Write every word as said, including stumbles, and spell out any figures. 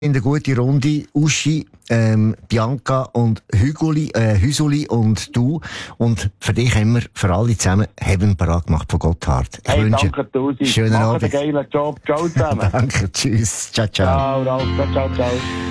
In der gute Runde, Uschi, ähm, Bianca und Hüguli, äh, Hüsuli und du. Und für dich haben wir, für alle zusammen, Heaven parat gemacht von Gotthard. Ich Hey, wünsche danke, Tusi. schönen Macht Abend. einen geilen Job. Ciao zusammen. Danke, tschüss, ciao, ciao. Ciao, Ralf. Ciao, ciao, ciao.